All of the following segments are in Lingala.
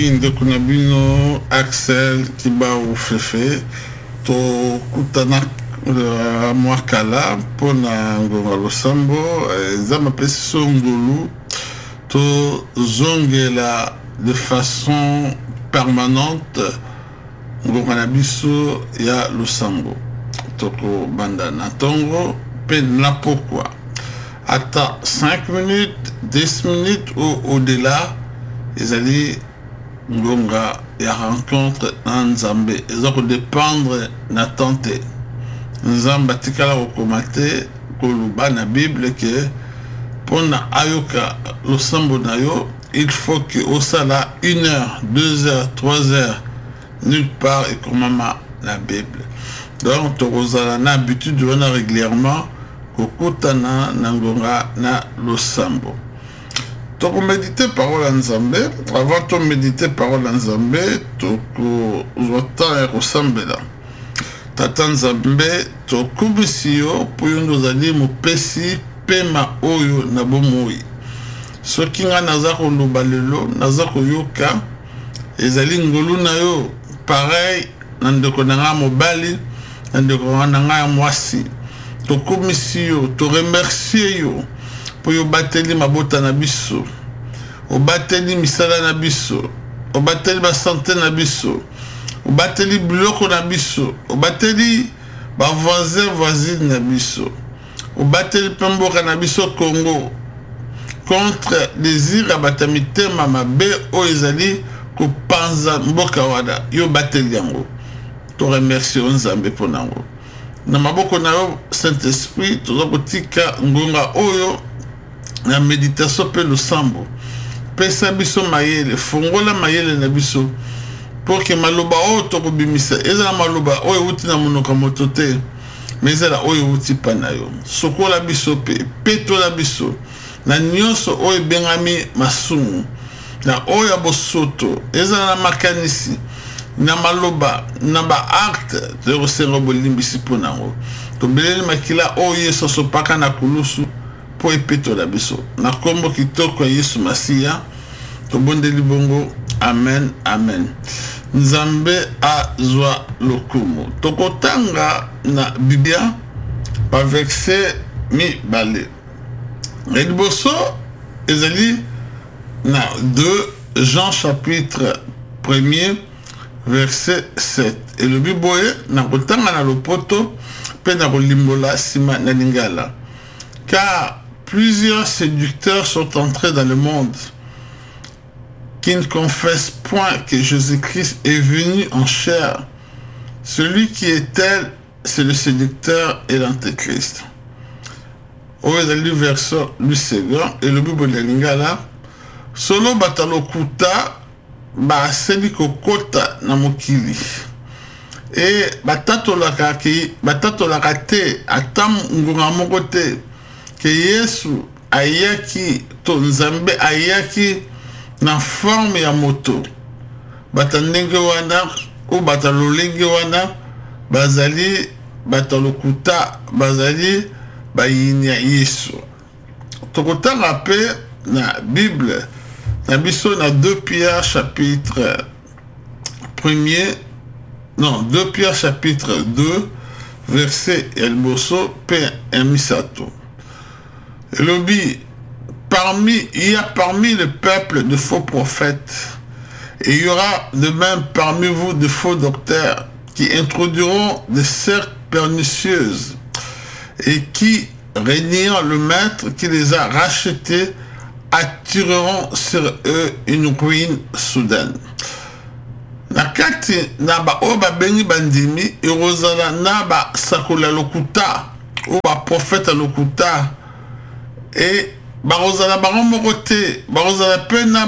ndeko na bino Axel Kibaou Fefe to kutana mwakala pona ngonga losambo zama pesi songolu to zongela de façon permanente ngonga na biso ya losambo toko banda na tongo pe na pourquoi ata 5 minutes 10 minutes ou au-delà ils allaient ngonga ya rencontre na nzambe ezako dépendre na tante nzamba tikala kokomate koluba na bible ke pona ayoka losambo na yo il faut que osala 1 heure 2 heures 3 heures nulle part et komama la bible donc tokozala na habitude de wana régulièrement kokutana na ngonga na losambo. Donc on médite parole en Nzambe, avant de méditer parole en Nzambe, toko zota ressemble là. Tata Nzambe to kubisiyo poyondo zali mopesi pema oyo na bomoi. Soki nga nazako lubalelo, nazako yoka, ezali ngolu na yo pareil nandeko nanga mobali, nandeko nanga mwasi. To kubisiyo, to remercier yo. Po yo bateli mabota na biso o bateli misala na biso o bateli ba santé na biso o bateli biloko na biso o bateli ba voisine na biso o bateli pemboka na biso Congo contre désir abatamitema mabe o ezali ko panza mboka wada yo bateli yango to remercier Nzambe ponango na maboko na yo Saint-Esprit to zakotika ngonga oyo la méditation pe losambo pesa biso mayele fongola mayele na biso pour que maloba o to kobimisa ezala maloba o euti na monoka moto te mais ezala o euti panayo sokola biso pe petola biso na nyonso o ebengami masumu na o ya bosoto ezala na makanisi na maloba na ba acte de resengo bolimbisi ponango to beleli makila o yeso sopaka na kulusu po epeto la biso na kombo kitoko Yesu Masiya to bondeli bongo amen amen Nzambe azwa lokumu tokotanga na Biblia pa verset mibale liboso ezali na 2 Jean chapitre 1er verset 7 et le biboye na kotanga na lopoto pe na kolimbola sima na lingala car plusieurs séducteurs sont entrés dans le monde qui ne confessent point que Jésus-Christ est venu en chair. Celui qui est tel, c'est le séducteur et l'antéchrist. Au verset du second et le Bible de Lingala, solo batalokuta ba seli kokota na mokili. Et batatolaka te atam ngonga moko te que Yesu ayaki to Nzambe ayaki na forme ya moto batandenge wana ou batalolenge wana bazali batalokuta bazali bayini ya Yesu tokotanga pe na Bible na biso na 2 Pierre chapitre 1er non 2 Pierre chapitre 2 verset elboso pe emisato Lobi, il y a parmi le peuple de faux prophètes, et il y aura de même parmi vous de faux docteurs qui introduiront des sectes pernicieuses et qui, régnant le maître qui les a rachetés, attireront sur eux une ruine soudaine. Nakati naba oba beni bandimi, erozala naba sakola lokuta, oba prophète lokuta, et barozala bango moko te barozala pe na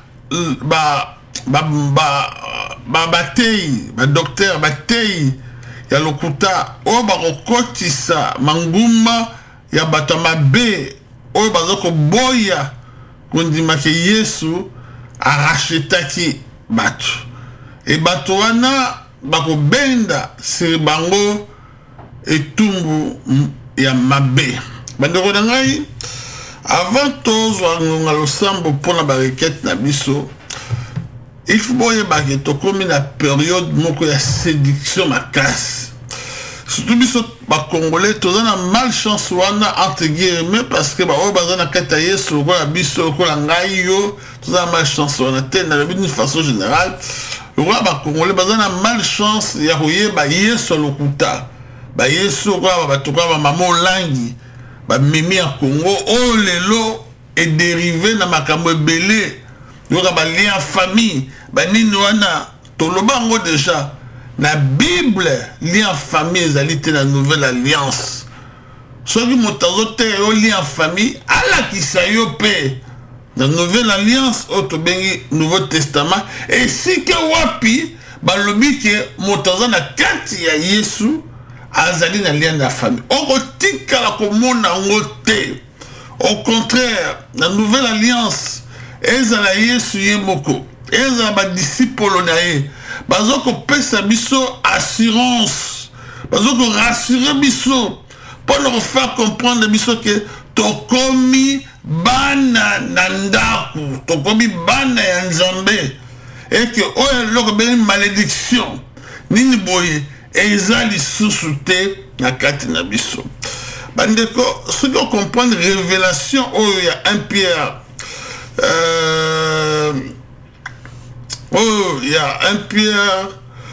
batei badocteur batei ya lokuta oyo bakokotisa manguma ya bato mabe oyo baza koboya kondimaka Yesu arachetaki bato e bato wana bakobenda siri bango etumbu ya mabe bandeko na ngai avant tozwa ngonga losambo mpona barequête na biso il faut que tu comme la période de séduction ma casse. Surtout biso ba congolais tous na malchance wana entre guillemets parce que ba o bazana kataye sur la biso ko la ngai yo tous na malchance wana tena d'une façon générale le roi ba congolais bazana malchance ya koye ba yeso lokuta ba yeso ko ba toka ba mamo langi ba mimi en Congo oh lelo est dérivé na makambo belé yo ka ba lien famille ba nini wana to lobango déjà. La Bible, lien famille, c'est la nouvelle alliance. Soit que mon tazote lien famille, Allah qui s'ayope. La nouvelle alliance, autre bengi Nouveau Testament. Et si que wapi, balobi que mon tazote na kati ya Yesu, azali na lien de la famille. Oko tika la komona ngote. Au contraire, la nouvelle alliance, ezala Yesu yemoko. Ezala ba disciple nae. Bazoko pesa biso assurance. Bazoko rassurer biso. Pour leur faire comprendre biso que tokomi bana nandaku. Tokomi bana ya nzambe. Et que oye loko beni malédiction. Nini boye. Ezali sous-souté na kati na biso. Bandeko, ceux qui comprennent révélation, oh il y a 1 Pierre. Oh, il y a 1 Pierre,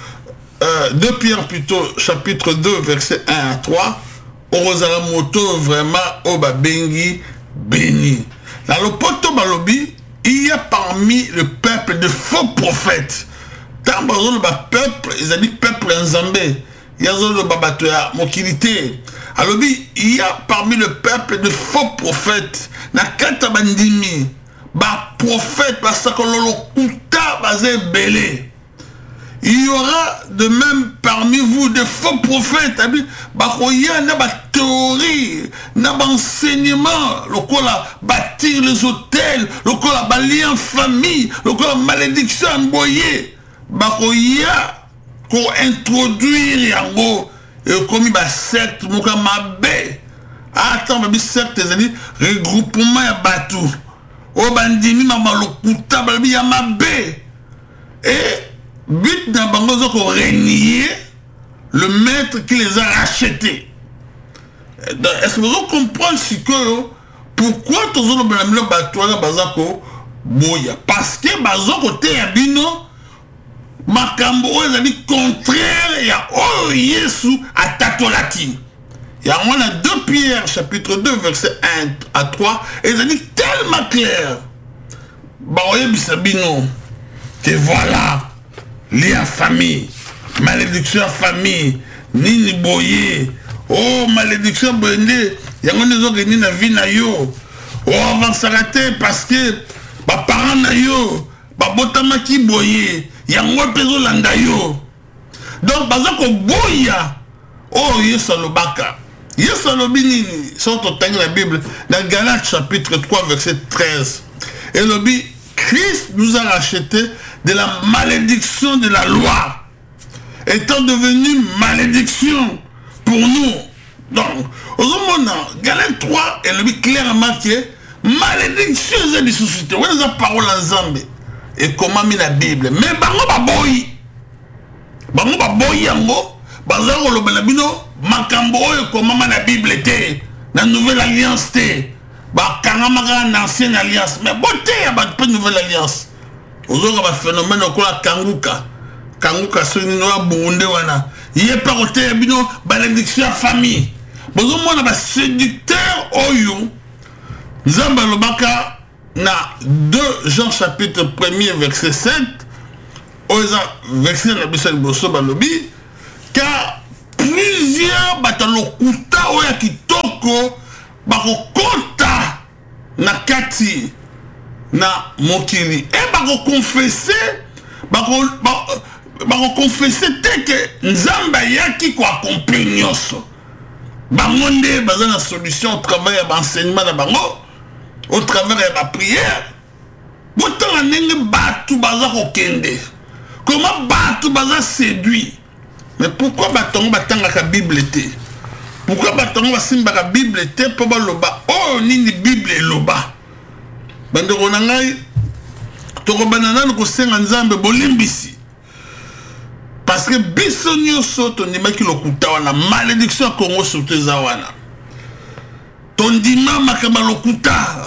2 Pierre plutôt, chapitre 2, verset 1 à 3. Orozala moto vraiment au babengi béni. Dans le poto balobi, il y a parmi le peuple de faux prophètes. Tant que le peuple, ils ont dit peuple nzambe. Il y a le babatoya mokilité. Alors il y a parmi le peuple de faux prophètes. Na kata bandimi. Ba prophète parce que l'olokuta bazé belé. Il y aura de même parmi vous des faux prophètes. Ba koya na ba théorie, na ba enseignement, le kola bâtir les hôtels, le kola bali en famille, le kola malédiction envoyée. Ba koya ko introduire yango et comme ba secte moka mabe. Attends, ba secte c'est-à-dire regroupement ya batou. O bandimi mama lokuta balbi ya mabe. Et but na bango zoko renier le maître qui les a rachetés. Est-ce que vous comprenez ce que pourquoi tous les gens batouana bazako boya parce que bazoko te yabino makambo ezali contraire ya oh Yesu atatolaki. Il y a 2 Pierre, chapitre 2, verset 1 à 3, et ils ont dit tellement clair. Baroye bisabino, que voilà, lien famille, malédiction famille, nini boye, oh malédiction boye, il y a des gens qui na vie na yo, oh avansarate parce que, ba parents na yo, ba botamaki boye, il y a un peso landa yo. Donc, bazako boya, oh yeso lobaka. Yes, nini, sont au temps de la Bible, dans Galates chapitre 3, verset 13. Et le dit, Christ nous a rachetés de la malédiction de la loi, étant devenu malédiction pour nous. Donc, au moment, Galates 3, et le dit clairement que malédiction est des sociétés. On a la parole en Zambie. Et comment mis la Bible. Mais, bango baboyi. Bango baboyi yango. Bazaro lo balabino. Makambo oyo komama na Bible te na nouvelle alliance te ba kangamaka na ancienne alliance mais bote ya ba nouvelle alliance ozoka ba phénomène okola kanguka soni no abunde wana yé pa côté bino malédiction famille bozo mona ba séducteur oyo nzamba lobaka na 2 Jean chapitre 1er verset 7 oza verset na bisal boso balobi car plusieurs batalokuta oya kitoko bakokota na kati na mokili et bakokonfesser te que nzamba yaki ko accomplir nyonso bango nde baza na solution au travers ya enseignement na bango au travers ya ba prière botala ndenge batu baza kokende comment batu baza séduit. Mais pourquoi batongo batanga ka Bible té? Pourquoi batongo basimba ka Bible té po ba loba oh nini Bible loba? Bande ronangai Tokobana na kosenga nzambe bolimbisi. Parce que biso nyonso tondimaki lokuta wana malédiction ya Congo surtout eza wana. Tondima makaba lokuta.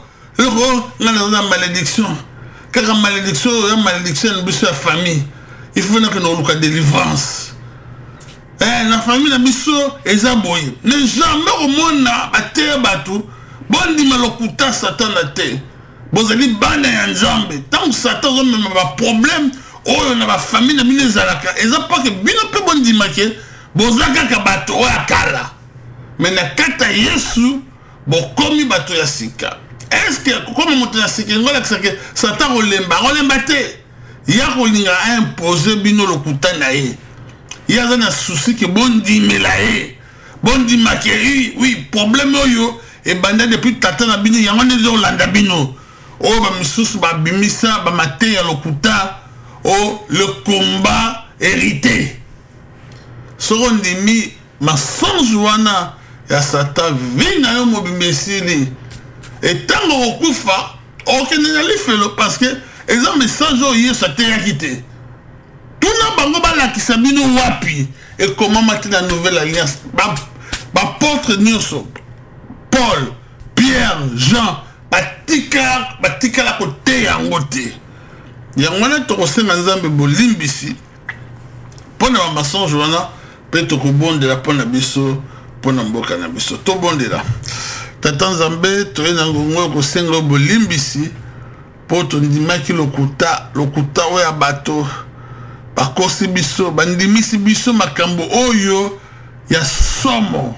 Ngana na malédiction. Kaka malédiction ya malédiction na biso ya famille. Il faut que nous ayons délivrance. La famille na biso eza boye. Ne jamais au monde na ate batu. Bon di malokuta Satan na te. Bozali bana ya nzambe. Tant que Satan a même un problème, on a ma famille na bino zalaka. Eza pas que bino pe bon di make. Bozaka ka bato o akala. Mais na kata Yesu bo komi bato ya sika. Est-ce que comme moto ya sika ngola que Satan olemba te. Ya kolinga imposer bino lokuta na ye. Ya za na souci que bon di melaye. Bon di make oui problème oyo et banda depuis tata na bino yango ne zo landa bino. Oh ba misusu ba bimisa ba mate ya lokuta. Oh le combat hérité. Soron dimi mensonge wana ya Satan vina yo mobimesili. Et tant okufa okene na lifelo parce que eza message oyo ça t'a quitté. Tout na bango balakisa bino wapi et comment mater la nouvelle alliance. Ba apôtre nyonso Paul, Pierre, Jean, batika la côté yango te. Yango na to kosenga nzambe bolimbisi. Pona ba mensonge wana pe to kobondela pona biso pona mboka na biso. To bondela. Tata nzambe to ena ngongo kosenga bolimbisi. Po to ndimaki lokuta oya bato bakosi biso bandimisi biso makambo oyo ya somo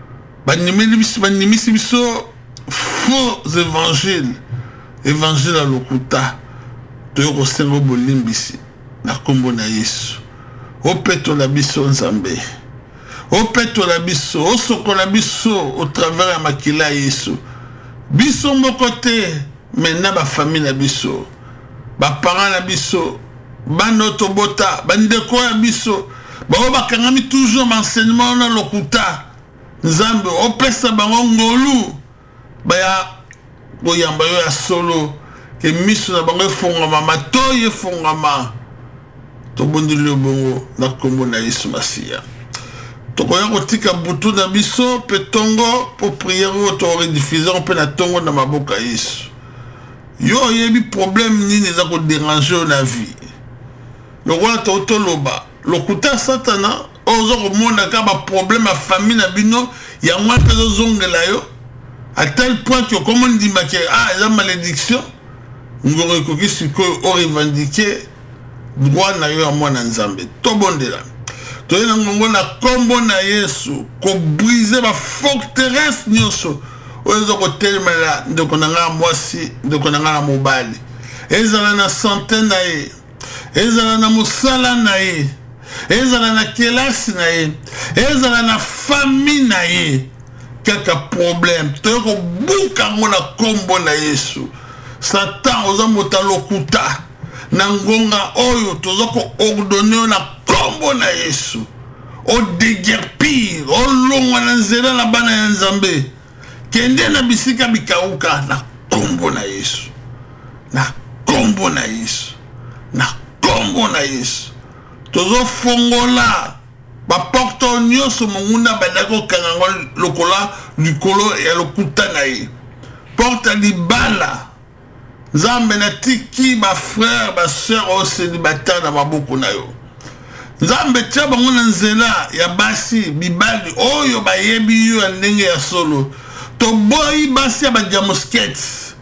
bandimisi biso faux évangile à lokuta to yo kosenga bolimbisi na kombo na Yesu opeto la biso nzambe opeto la biso osokola biso au travers ya makila ya Yesu biso moko te maintenant ba famille na biso ba parents na biso bano tobota bandeko ya biso bao bakangami toujours m'enseignement na lokuta nzambe opesa bango ngolu baya boyamba yo ya solo ke miso na bango efongama matoyi efongama tobondeli bongo na kombo na Yesu Masiya tokoya kotika butu na biso pe tongo po prière o to rediffuser pe na tongo na maboka Yesu. Yo yebi problème nini eza ko déranger na vie. Lokola to loba lokuta Satana ozo komona ka ba problème à famille na bino ya mwa pezo zongela yo à tel point que comme on dit maké eza malédiction ngoro ko kisiko o revendiquer droit na yo ya mwana nzambe to bondela to ena ngongo na kombo na Yesu ko briser ba forteresse nyonso ozo ko telemela ndeko na nga mwasi ndeko na nga mobali ezala na centaine na ye ezala na musala na ye ezala na kelasi na ye ezala na famille na ye kaka problème to ko buka ngona kombo na Yesu Satan oza mota lokuta na ngonga oyo tozo ko ordonner na kombo na Yesu o déguerpir o longwa na nzela na bana ya nzambe kende na bisika bikauka na kombo na Yesu na kombo na Yesu na kombo na Yesu tozo fongola ba porto nyonso monguna badako kangango lokola likolo ya lokuta na ye porta libala Nzambe na tiki ba frère ba sœur au célibataire na maboko na yo Nzambe tia bango na nzela ya basi bibali oyo bayebi yo ndenge ya solo to boy basi ya ba diamosket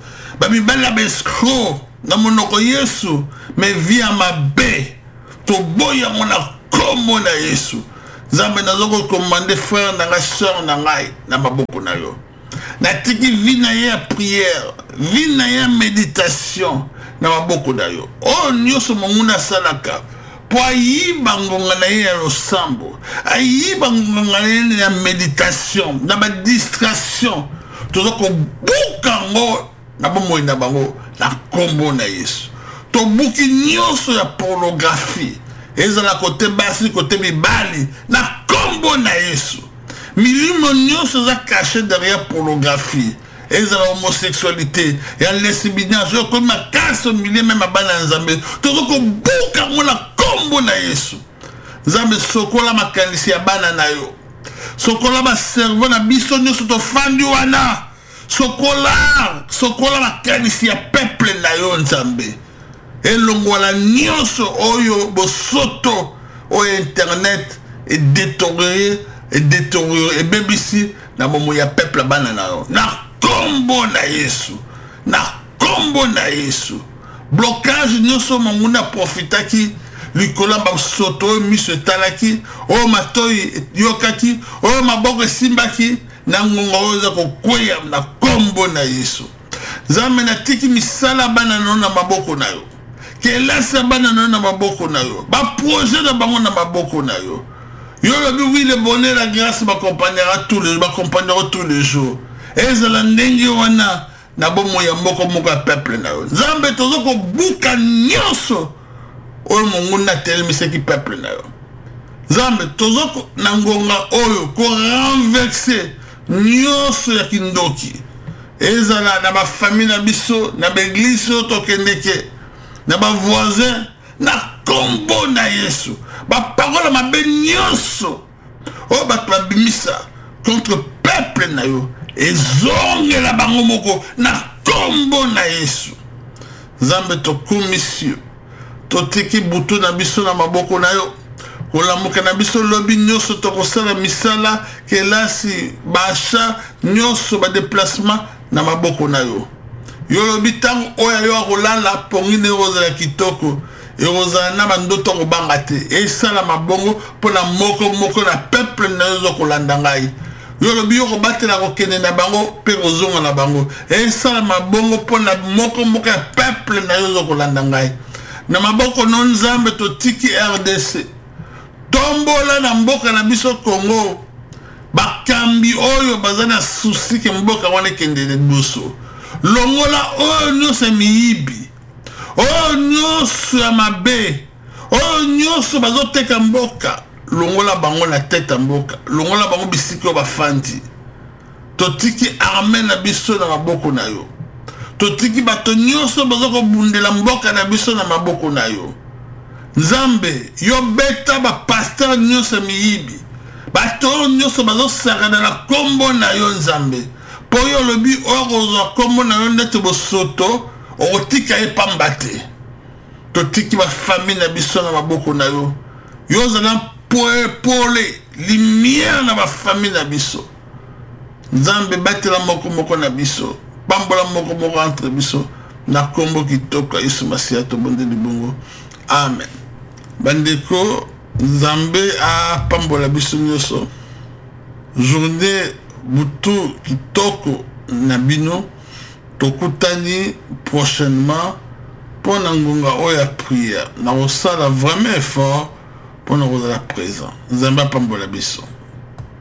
ba bibali ya escroc na monoko Yesu me via mabe to boy ya mona kombo na Yesu Nzambe nazoko commander frère na nga sœur na ngai na maboko na yo na tiki vie na ye ya prière vie na ye méditation na maboko na yo o nyonso monguna salaka po ayiba ngonga na ye ya losambo ayiba ngonga na ye ya méditation na ba distraction tozo ko buka ngo na bomoi na bango na kombo na Yesu to buki nyonso ya pornographie ezala kote basi kote mibali na kombo na Yesu milimo nyonso za caché derrière pornographie ezala homosexualité ya lesbianisme yo comme makasi milieu même abana nzambe tozo ko buka mona kombo na Yesu nzambe sokola makanisi ya bana na yo sokola ba cerveau na biso nyonso to fandi wana sokola makanisi ya peuple na yo nzambe elongola nyonso oyo bosoto oyo internet et détérioré et bebisi na momo ya peuple bana na yo na kombo na Yesu blocage nyonso manguna profitaki likola ba soto miso talaki o matoi yokaki o maboko simbaki na ngongo oza ko kweya na kombo na Yesu nzambe na tiki misala bana na maboko na yo kelasa bana na maboko na yo ba projet na bango na maboko na yo yo lobi le bonheur la grâce m'accompagnera tous les jours ezala ndenge wana na bomo ya moko peuple na yo nzambe tozo ko buka nyonso oyo monguna telemiseki peuple na yo nzambe tozo ko na ngonga oyo ko renverser nyonso ya kindoki ezala na ba famille na biso na ba église to kendeke na ba voisin na kombo na Yesu ba parole mabe nyonso o ba babimisa contre peuple na yo ezongela bango moko na kombo na Yesu nzambe tokumisi totiki butu na biso na maboko na yo kolamuka na biso lobi nyonso tokosala misala kelasi basha nyonso ba déplacement na maboko na yo yo lobi tango oya yo akolala pongine ozala kitoko ezala na bandoto kobanga te esala mabongo mpona moko na peuple na yo kolanda ngai yo lobi yo kobatela kokende na bango mpe kozonga na bango esala mabongo mpona moko ya peuple na yo kolanda ngai na maboko no nzambe totiki RDC tombola na mboka na biso Congo bakambi oyo baza na susi ke mboka wana ekendele biso longola oyo nyonso miyibi oyo nyonso ya mabe oyo nyonso bazoteka mboka longola bango na tete ya mboka longola bango bisiki oyo bafandi totiki arme na biso na maboko na yo totiki bato nyonso bazokobundela mboka na biso na maboko na yo nzambe yo beta bapaster nyonso miyibi bato nyonso bazosakana na kombo na yo nzambe po yo lobi okozwa kombo na yo ndete bosoto okotika ye pamba te totiki bafamille na biso na maboko na yo yo ozala pole lumière na bafamille na biso nzambe batela moko na biso pambola moko entre biso na kombo kitoko Yesu Masiya tobondeli bongo amen bandeko nzambe a pambola biso nyonso journée butu kitoko na bino tokutani prochainement pour na ngonga oya prière na osala vraiment effort pour na kozala présent nzambe a pambola biso